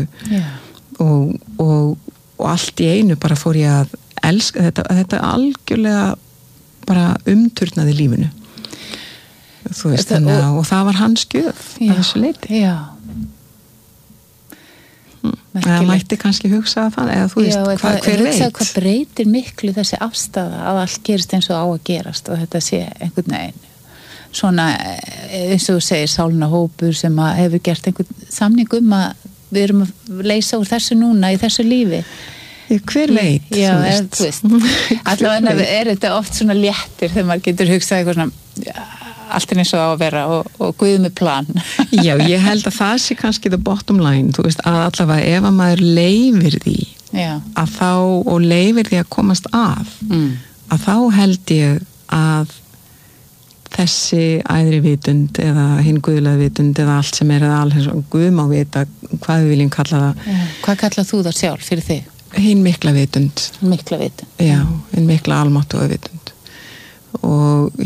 Og allt í einu bara fór ég að elska þetta algjörlega bara umturnaði lífinu, þú veist, og það var hans gjöf að þessu leyti. Já. Það mætti kannski hugsa það, eða þú veist, hver veit. Hvað breytir miklu þessi afstafa að allt gerist eins og á að gerast, og þetta sé einhvern veginn svona, eins og þú segir, sálna hópur sem að hefur gert einhvern samning að við erum að leysa úr þessu núna í þessu lífi. Hver veit, þú veist. Allavega er þetta oft svona léttir þegar maður getur hugsað eitthvað svona, allt er eins og á að vera og Guð með plan. Já, ég held að það sé kannski the bottom line, þú veist, að allavega ef að maður leyfir því að þá, og leyfir því að komast að þá held ég að þessi æðri vitund eða hinn guðlega vitund eða allt sem eða alls Guð má vita hvað við viljum kalla það. Hvað kallað þú það sjálf fyrir þig? Hinn mikla vitund. Mikla vitund. Já, hinn mikla almáttuga vitund. Og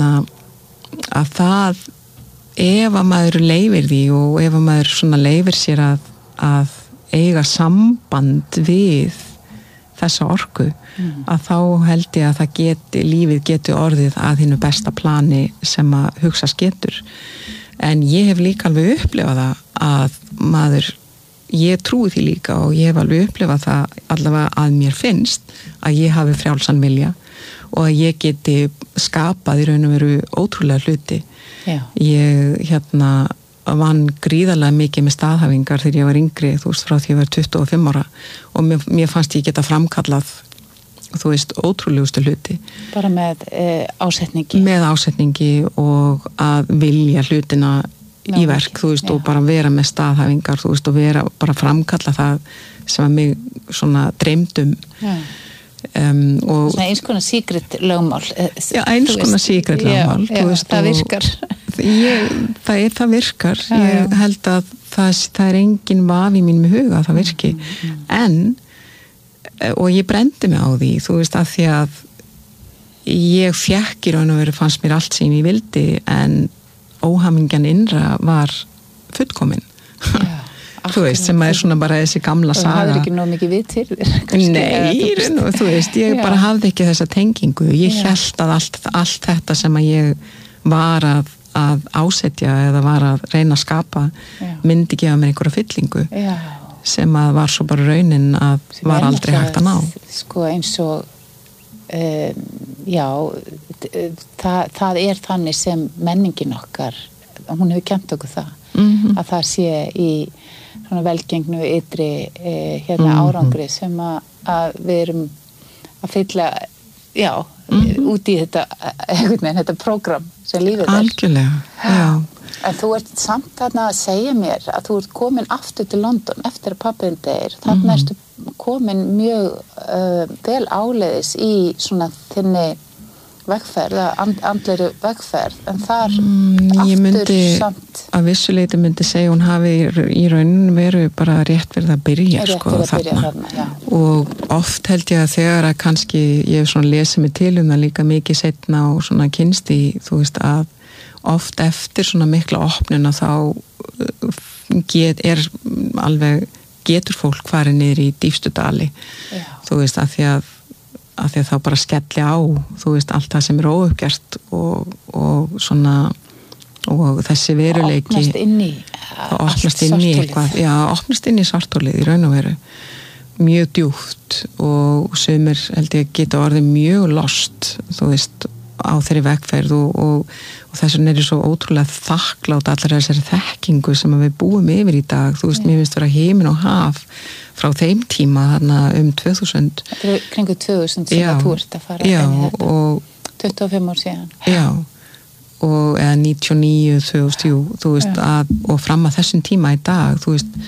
að það, ef að maður leyfir því og ef að maður svona leyfir sér að eiga samband við þessa orku, að þá held ég að það lífið geti orðið að hinnu besta plani sem að hugsast getur. En ég hef líka alveg upplifað það að maður, ég trúi því líka og ég hef alveg upplifað það allavega að mér finnst að ég hafi frjálsan vilja og að ég geti skapað í raun og veru ótrúlega hluti. Já. Ég vann gríðarlega mikið með staðhæfingar þegar ég var yngri, þú veist, frá því ég var 25 ára og mér fannst ég geta framkallað, þú veist, ótrúlegustu hluti. Bara með ásetningi? Með ásetningi og að vilja hlutina í verk, þú veist, og bara vera með staðhæfingar, þú veist, og vera bara framkalla það sem að mig svona dreymdum. Já. Svona eins konar secret lögmál. Já, eins konar secret lögmál. Það virkar. Það virkar. Ég held að það er engin vafi í mínum huga að það virki. En, og ég brendi mig á því, þú veist, að því að ég fékk í raun og veru, fannst mér allt sem ég vildi, en óhamingjan innra var fullkomin. Já. Þú veist, sem er svona bara þessi gamla saga. Og það er ekki nóg mikið við til þér. Nei, þú veist, ég bara hafði ekki þessa tengingu. Ég hélt að allt þetta sem að ég var að ásetja eða var að reyna að skapa myndi gefa mér einhverja fyllingu sem að var svo bara raunin að sem var aldrei hægt að ná. Sko eins og það er þannig sem menningin okkar, hún hefur kennt okkur það, að það sé í svona velgengnu ytri árangri sem að við erum að fylla út í þetta prógram sem lífið er. Algjörlega, já. En þú ert samt þarna að segja mér að þú ert komin aftur til London eftir að pabbiðinn deyr. Þarna ertu komin mjög vel áleiðis í svona þinni vegferð, andlegri vegferð, en þar aftur samt. Að vissuleiti myndi segja hún hafi í raunin veru bara rétt verið að byrja, þarna. Og oft held ég að þegar að kannski ég hef svona lesið mig til það líka mikið seinna og svona kynst í, þú veist, að oft eftir svona mikla opnuna þá getur fólk farið niður í dýpstu dali. Þú veist, að því að þá bara skelli á, þú veist, allt það sem er óuppgert og svona, og þessi veruleiki opnast inn í eitthvað, opnast inn í svartholið í raun og veru mjög djúpt og sumir held ég geta orðið mjög lost, þú veist, á þeirri vegferð og þess vegna svo ótrúlega þakklátt allar þessari þekkingu sem við búum yfir í dag, þú veist, mér finnst vera heimin og haf frá þeim tíma þarna 2000. Þetta er kringu 2000 sem að þú ert að fara inn í þetta. Og 25 ár síðan. Já, og eða 99, 2000, þú veist, og fram að þessum tíma í dag, þú veist,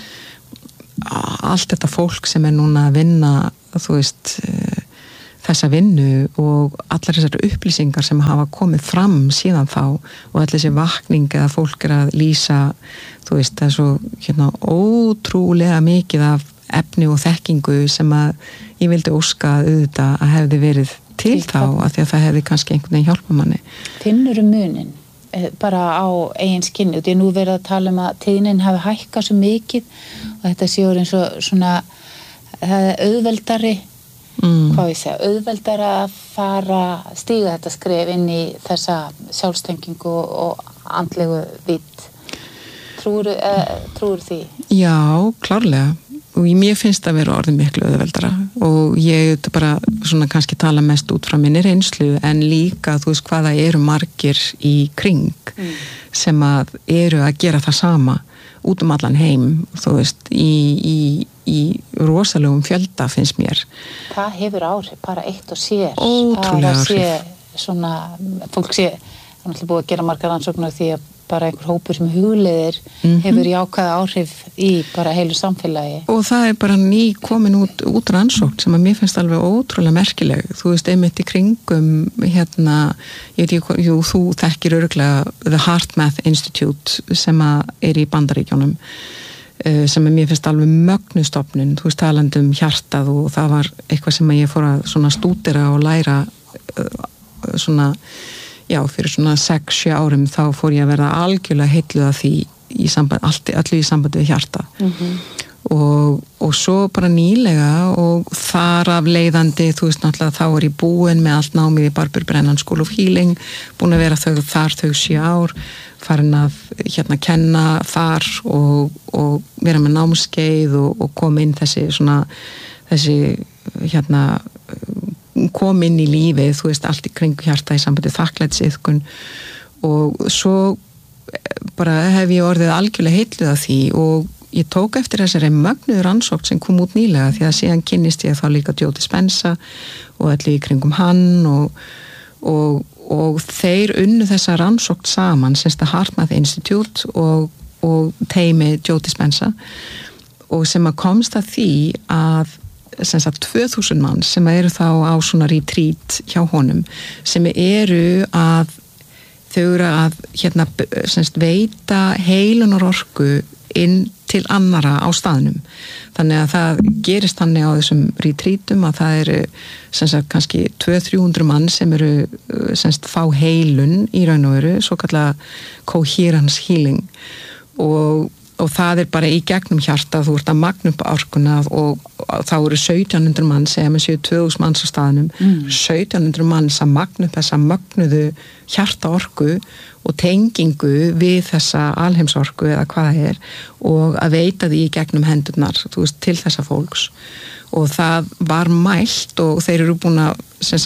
allt þetta fólk sem núna að vinna, þú veist, þessa vinnu og allar þessar upplýsingar sem hafa komið fram síðan þá og allir þessi vakning eða fólk að lýsa, þú veist, það svo ótrúlega mikið af efni og þekkingu sem að ég vildi óska auðvitað að hefði verið til þá, af því að það hefði kannski einhvern veginn hjálpa manni. Finnurðu munin bara á eigin skinni, og því nú verið að tala að tíðnin hafi hækkað svo mikið og þetta sé eins og svona auðveldari hvað ég segja, auðveldara að fara stíga þetta skref inn í þessa sjálfstengingu og andlegu vitt. Trúir því? Já, klárlega. Og mér finnst að vera orðið miklu auðveldara og ég bara svona kannski tala mest út frá minni reynslu en líka, þú veist, hvaða eru margir í kring sem að eru að gera það sama út allan heim, þú veist, í rosalegum fjölda finnst mér. Það hefur áhrif, bara eitt og sér. Ótrúlega áhrif. Svona, fólk sé, það er náttúrulega búið að gera margar rannsóknir því að bara einhver hópur sem hugleiðir hefur jákvæða áhrif í bara heilu samfélagi. Og það bara ný komin út rannsókn sem að mér finnst alveg ótrúlega merkileg. Þú veist, einmitt í kringum ég veit ekki, þú þekkir örugglega The HeartMath Institute sem að í Bandaríkjunum sem að mér finnst alveg mögnustofnun, þú veist, talandi hjartað og það var eitthvað sem að ég fór að svona stúdera og læra svona fyrir svona 6-7 árum þá fór ég að verða algjörlega heilluð af því allir í sambandi við hjarta og svo bara nýlega og þar af leiðandi, þú veist náttúrulega þá ég búin með allt námið í Barbara Brennan School of Healing, búin að vera þau 7 ár, farin að kenna þar og vera með námskeið og koma inn þessi kom inn í lífið, þú veist, allt í kringu hjarta í sambandi þakklætisiðkun og svo bara hef ég orðið algjörlega heilluð af því og ég tók eftir þessari mögnuðu rannsókn sem kom út nýlega því að síðan kynnist ég þá líka Joe Dispenza og allir í kringum hann og þeir unnu þessa rannsókn saman, semst að HeartMath Institute og teimi Joe Dispenza og sem að komst að því að 2000 mann sem eru þá á svona retreat hjá honum sem eru að þau eru að veita heilunar orku inn til annara á staðnum þannig að það gerist þannig á þessum retreatum að það eru kannski 200-300 mann sem eru fá heilun í raun og veru, svo kallar coherence healing og það bara í gegnum hjarta, þú ert að magna upp orkuna og þá eru 1700 mann sem séu 2000 manns á staðnum 1700 manns að magna upp þessa mögnuðu hjarta orku og tengingu við þessa alheimsorku eða hvað það og að veita því í gegnum hendurnar, þú veist, til þessa fólks og það var mælt og þeir eru búin að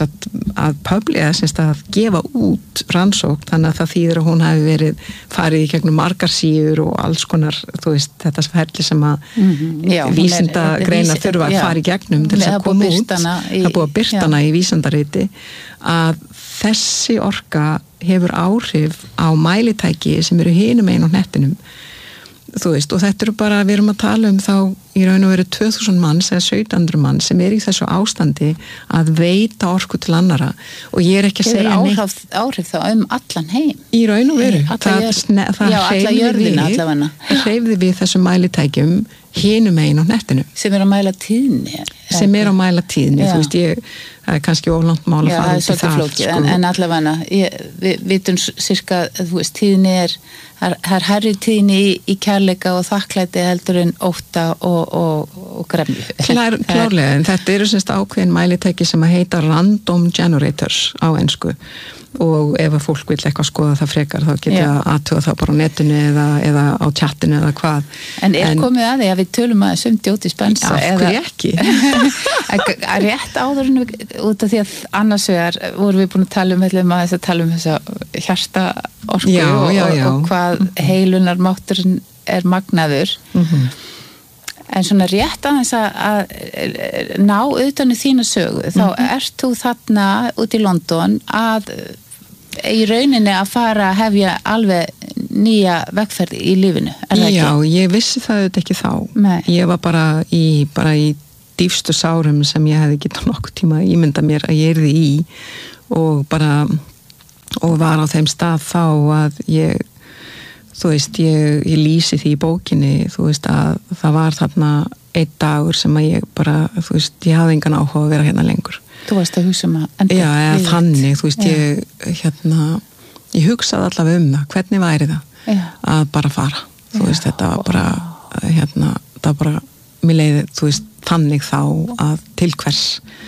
að gefa út rannsókn þannig að það þýðir að hún hafi verið farið í gegnum margar síður og alls konar, þú veist, þetta ferli sem að vísinda greina þurfa að fara í gegnum til þess að koma út það er búið að birtana í vísindariti að þessi orka hefur áhrif á mælitæki sem eru hinum einn á hnettinum þú veist, og þetta eru bara, við erum að tala þá í raun og veru 2000 manns eða 1700 manns sem í þessu ástandi að veita orku til annara og ég ekki að segja neitt áhrif þá allan heim í raun og veru, það hreyfði við þessum mælitækjum hinum einn á nettinu sem er að mæla tíðni þú veist, það er kannski oflangt mál að fara út í það en allavega við vitum sirka, þú veist, tíðni það hærri tíðni í kærleika og þakklæti heldur en ótta og gremju. Klárlega, en þetta eru semst ákveðin mælitæki sem að heita random generators á ensku og ef að fólk vil eitthvað skoða það frekar þá geta aðtuga það bara á netinu eða á chatinu eða hvað. En komið að því að við tölum aðeins Joe Dispenza? Af hverju ekki? Rétt áður út af því að annars vegar vorum við búin að tala um þessa hjarta orku og hvað heilunar mátturinn magnaður. En svona rétt aðeins að ná utan í þína sögu, þá ert þú þarna út í London að í rauninni að fara að hefja alveg nýja vegferð í lífinu, er það ekki? Já, ég vissi það auðvitað ekki þá. Nei. Ég var bara í dýfstu sárum sem ég hefði getað nokkuð tíma að ímynda mér að ég yrði í og var á þeim stað þá að ég ég lýsi því í bókinni, þú veist, að það var þarna einn dagur sem að ég bara, þú veist, ég hafði engan áhuga að vera hérna lengur. Þú varst að hugsa að enda Já, eða þannig, þú veist, ég hugsaði allavega það, hvernig væri það að bara fara, þú veist, þetta var bara, það var bara, mér leiði, þú veist, þannig þá að til hvers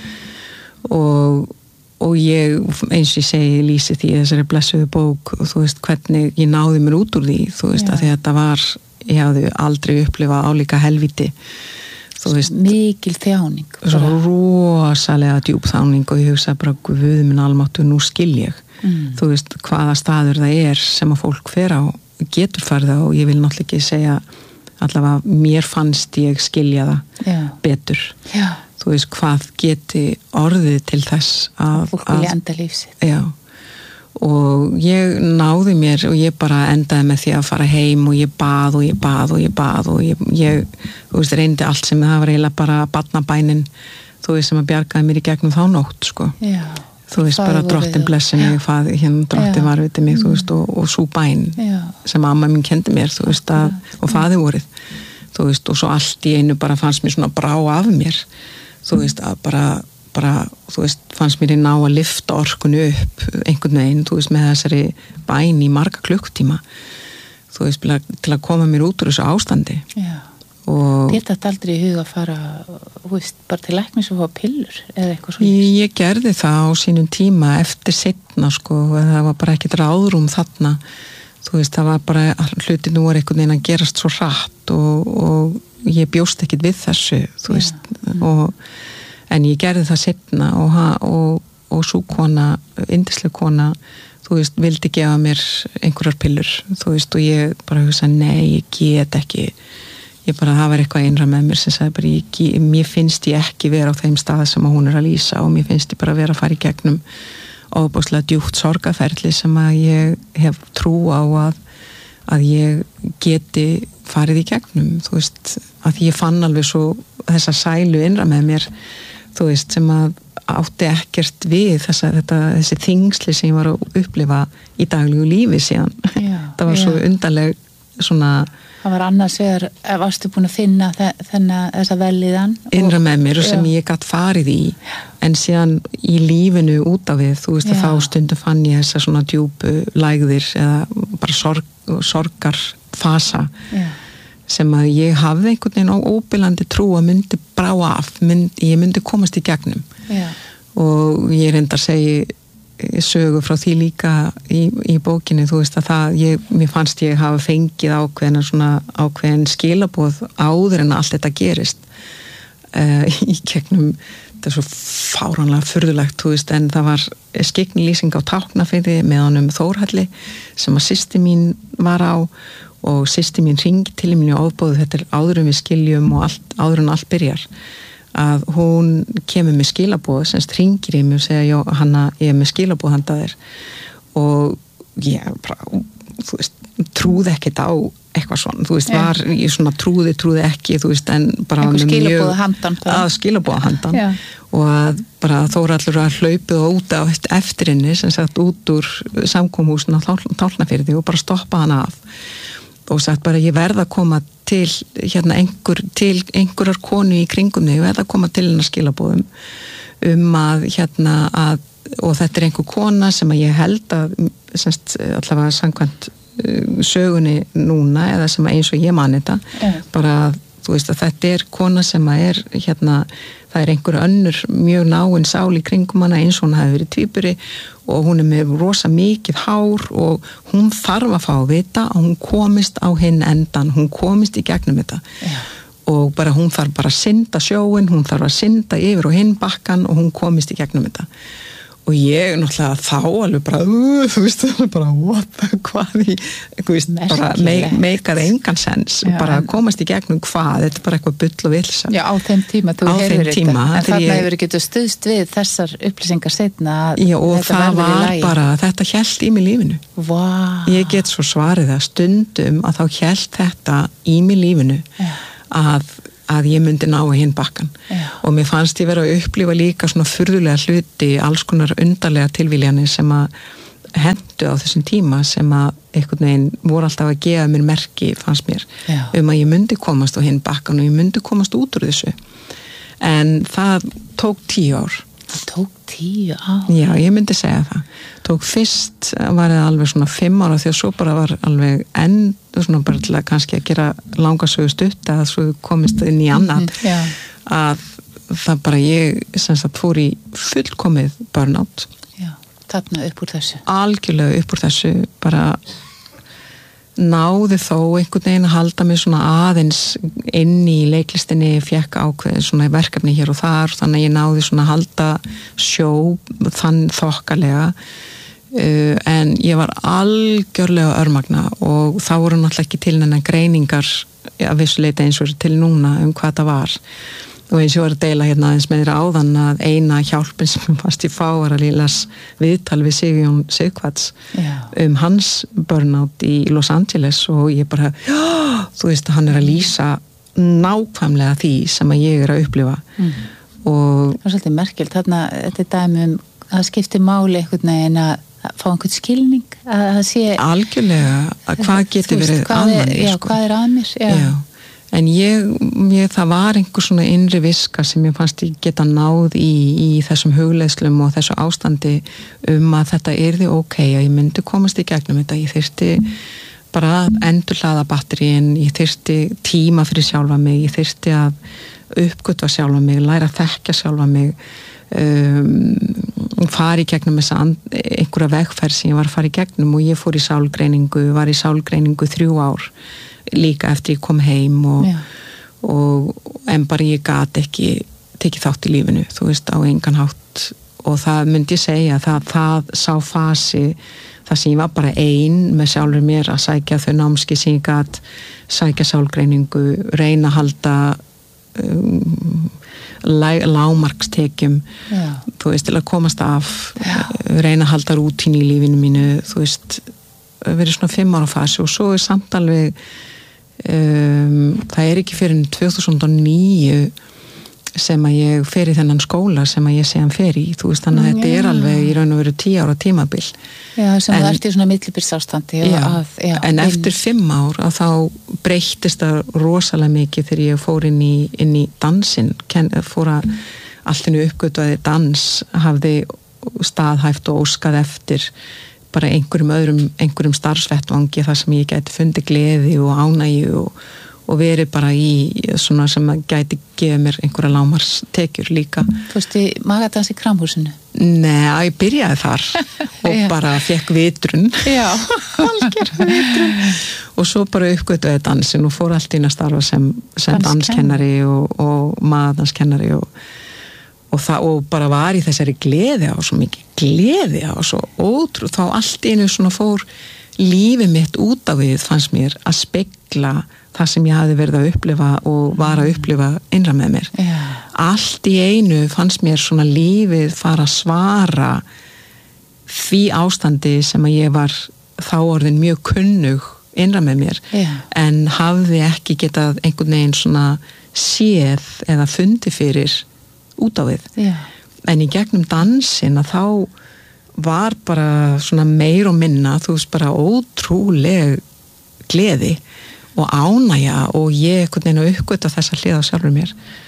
og ég, eins og ég segi, lýsi því þessari blessuðu bók, þú veist, hvernig ég náði mér út úr því, þú veist, að því að þetta var, ég hafði aldrei upplifað álíka helvíti, þú veist. Mikil þjáning. Svo rosalega djúp þjáning og ég hugsaði bara, Guð minn almáttugur, nú skil ég, þú veist, hvaða staður það sem að fólk fer á, getur farið á og ég vil náttúrulega ekki segja, allavega mér fannst ég skilja það betur. Já. Þú veist, hvað geti orðið til þess að fólk vilja enda lífsitt. Já, og ég náði mér og ég bara endaði með því að fara heim og ég bað og ég þú veist, reyndi allt sem það var eiginlega bara barnabænin, þú veist, sem að bjargaði mér í gegnum þá nótt, sko. Já. Þú veist, bara drottin blessi mig, drottin varviti mig, þú veist, og svo bæn sem amma mín kendi mér, þú veist, og faði vorið, þú veist, og svo allt í einu bara fannst mér svona brá af mér, þú veist, að bara þú veist, fannst mér í ná að lyfta orkunu upp einhvern veginn, þú veist, með þessari bæn í marga klukkutíma, þú veist, til að koma mér út úr þessu ástandi. Já. Og þér þetta aldrei í huga að fara, þú veist, bara til læknis og fá pillur eða eitthvað svona? Ég gerði það á sínum tíma eftir seinna, sko, það var bara ekkert ráðrúm þarna, þú veist, það var bara, hluti nú var einhvern veginn að gerast svo hratt og ég bjóst ekkit við þessu, þú veist, en ég gerði það seinna og svo kona, yndisleg kona, þú veist, vildi gefa mér einhverjar pillur, þú veist, og ég bara hugsaði, nei, ég get ekki, ég bara, það var eitthvað innra með mér sem sagði bara, mér finnst ég ekki vera á þeim stað sem að hún að lýsa og mér finnst ég bara vera að fara í gegnum ofboðslega djúpt sorgarferli sem að ég hef trú á að ég geti farið í gegnum, þú veist, að ég fann alveg svo þessa sælu innra með mér, þú veist, sem að átti ekkert við þessi þingsli sem ég var að upplifa í daglegu lífi síðan. Það var svo undarleg svona. Það var annars vegar, varstu búin að finna þessa velíðan? Innra með mér og sem ég gat farið í, en síðan í lífinu út af við, þú veist, að þá stundum fann ég þessa svona djúpu lægðir eða bara sorgarfasa sem að ég hafði einhvern veginn á óbylandi trú að myndi brá af, ég myndi komast í gegnum. Og ég reyndar segi sögu frá því líka í bókinni, þú veist, að mér fannst ég hafa fengið ákveðin skilaboð áður en allt þetta gerist í gegnum, þetta er svo fáránlega furðulegt, þú veist, en það var skyggni-lýsing á Tálknafirði með honum Þórhalli sem að systir mín var á og systir mín hringi til mín og ofbóðu, þetta er áður en við skiljum og áður en allt byrjar, að hún kemur með skilaboð, semst hringir í mig og segja, Hanna, ég er með skilaboð handa þér og ég bara, þú veist, trúði ekkert á eitthvað svona, þú veist, var ég svona trúði ekki, þú veist, en bara skilaboð handan skilaboð handan og að bara Þórhallur að hlaupið út á eftir henni, sem sagt út úr samkomhúsinu á Tálknafirði og bara stoppa hana af og sagt bara, ég verð að koma til einhverjar konu í kringum mig, ég verð að koma til hennar skilaboðum að og þetta einhver kona sem að ég held að semst, allavega samkvæmt sögunni núna eða sem eins og ég man þetta bara þú veist að þetta kona sem að það einhver önnur mjög náin sál í kringum hana eins og hún hafi verið tvíburi og hún með rosa mikið hár og hún þarf að fá að vita að hún komist á hinn endan, hún komist í gegnum þetta og bara hún þarf bara að synda sjóin, hún þarf að synda yfir og hinn bakkan og hún komist í gegnum þetta og ég náttúrulega þá alveg bara þú veist, bara hvað þú veist, bara meikaði engan sens, bara komast í gegnum hvað, þetta bara eitthvað bull og vilsa Já, á þeim tíma, þú heyrðir þetta en þarna hefur ekki stuðst við þessar upplýsingar seinna Já, og það var bara, þetta hélt í mig lífinu Ég get svo svarið að stundum að þá hélt þetta í mig lífinu að ég myndi ná að hinn bakkan og mér fannst ég vera að upplifa líka svona furðulega hluti, alls konar undarlega tilviljanir sem að hendu á þessum tíma sem að einhvern veginn voru alltaf að gefa mér merki fannst mér að ég myndi komast á hinn bakkan og ég myndi komast út úr þessu en það tók 10 ár Það tók 10 ár? Já, ég myndi segja það tók fyrst var það alveg svona 5 ára því að svo bara var alveg svona bara til að kannski að gera langasögu stutt að svo komist inn í annað að það bara ég sem sagt fór í fullkomið burnout Já, þarna upp úr þessu Algjörlega upp úr þessu bara náði þó einhvern veginn að halda mig svona aðeins inn í leiklistinni fekk ákveð svona verkefni hér og þar þannig að ég náði svona að halda sjó þann þokkalega en ég var algjörlega örmagna og þá voru náttúrulega ekki til nennan greiningar að vissuleita eins og til núna hvað það var og eins og var að deila hérna aðeins með þér áðan að eina hjálpin sem fast í fá var að lílas viðtal við Sigurjón Sighvats hans burnout í Los Angeles og ég bara, þú veist hann að lýsa nákvæmlega því sem að ég að upplifa og það svolítið merkilt, þarna þetta dæmi að skipti máli einhvern veginn að fá einhvern skilning að það sé algjörlega, að hvað getur verið að manni hvað að mér Já. En það var einhver svona innri viska sem ég fannst ég geta náð í þessum hugleiðslum og þessu ástandi að þetta yrði ok, að ég myndi komast í gegnum þetta, ég þyrfti bara að endurhlaða batteríin, ég þyrfti tíma fyrir sjálfa mig, ég þyrfti að uppgötva sjálfa mig, læra að þekkja sjálfa mig, fara í gegnum þessa einhverja vegferð sem ég var að fara í gegnum og ég fór í sálgreiningu, var í sálgreiningu 3 ár líka eftir ég kom heim en bara ég gat ekki tekið þátt í lífinu, þú veist, á engan hátt og það myndi ég segja það sá fasi það sem ég var bara ein með sjálfur mér að sækja þau námski sem ég gat sækja sálgreiningu, reyna að halda lágmarkstekjum þú veist, til að komast af reyna að halda rútín í lífinu mínu þú veist, verið svona 5 ára fasi og svo samt alveg það ekki fyrir 2009 sem að ég fer í þennan skóla sem að ég sé hann fer í, þú veist, þannig að þetta alveg í raun og veru 10 ára tímabil Já, sem það ert í svona millibilsástandi en eftir 5 ár að þá breyttist það rosalega mikið þegar ég fór inn í dansin fór að allt henni uppgötvaði dans hafði staðhæft og óskað eftir bara einhverjum starfsvettvangi þar sem ég gæti fundið gleði og ánægju og verið bara í svona sem gæti gefa mér einhverja lágmarkstekjur líka. Þú veist, í magadans í Kramhúsinu? Nei, ég byrjaði þar og bara fekk vitrun. Já, algjörlega vitrun. Og svo bara uppgötvaði dansin og fór allt inn að starfa sem danskennari og magadanskennari og bara var í þessari gleði á svo mikið gleði á svo ótrú þá allt einu svona fór lífið mitt út á við fannst mér að spegla það sem ég hafði verið að upplifa og var að upplifa innra með mér allt í einu fannst mér svona lífið fara að svara því ástandi sem að ég var þá orðin mjög kunnug innra með mér en hafði ekki getað einhvern veginn svona séð eða fundi fyrir út á við en í gegnum dansin að þá var bara svona meir og minna þú veist bara ótrúleg gleði og ánægja og ég einhvern veginn að uppgöta þessa hlið á sjálfur mér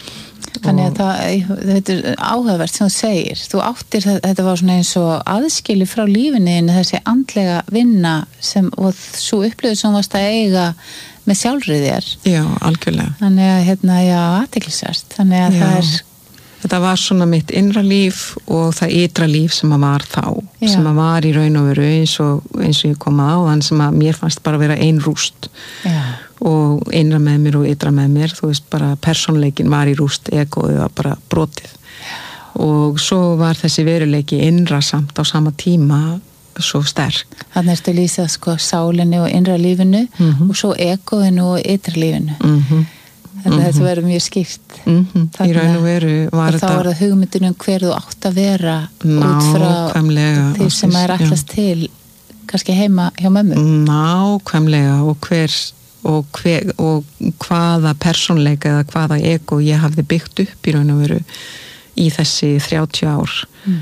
Þannig að þetta er áhugavert sem þú segir. Þú áttir, þetta var svona eins og aðskili frá lífinni þessi andlega vinna og svo upplifðu sem varst að eiga með sjálfri þér. Já, algjörlega. Þannig að athyglisvert. Þannig að það er... Þetta var svona mitt innra líf og það ytra líf sem að var þá. Já. Sem að var í raun og veru eins og ég kom að áðan sem að mér fannst bara vera ein rúst. Já. Og innra með mér og ytra með mér, þú veist bara persónleikin var í rúst, egoið var bara brotið. Og svo var þessi veruleiki innra samt á sama tíma svo sterk. Þannig ertu lýsað sko sálinni og innra lífinu og svo egoinu og ytra lífinu. Þannig að þetta verður mjög skýrt. Í raun og veru var þetta... Og þá var það hugmyndin hver þú átt að vera út frá því sem er allast til kannski heima hjá mömmu. Nákvæmlega og hvaða persónleika eða hvaða ego ég hafði byggt upp í raun og veru í þessi 30 ár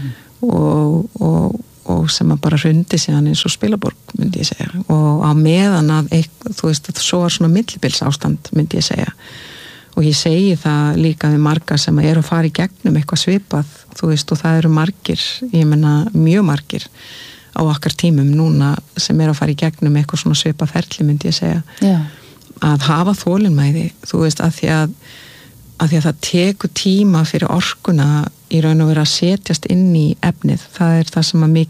og sem að bara hrundi síðan eins og spilaborg myndi ég segja og á meðan að þú veist að svo var svona millibilsástand myndi ég segja og ég segi það líka við marga sem eru að fara í gegnum eitthvað svipað þú veist og það eru margir, ég menna mjög margir á okkar tímum núna sem eru að fara í gegnum eitthvað svona svipað ferli myndi ég segja. Já. Að hafa þolinmæði, þú veist að því að það tekur tíma fyrir orkuna í raun og vera að setjast inn í efnið, það er það sem að